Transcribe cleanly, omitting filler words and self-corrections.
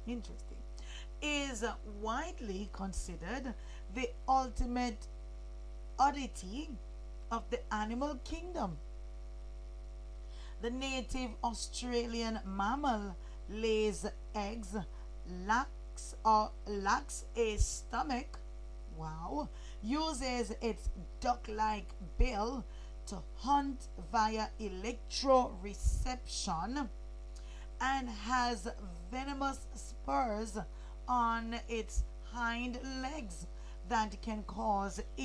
interesting, is widely considered the ultimate oddity of the animal kingdom. The native Australian mammal lays eggs, lacks a stomach, wow, uses its duck like bill to hunt via electroreception, and has venomous spurs on its hind legs that can cause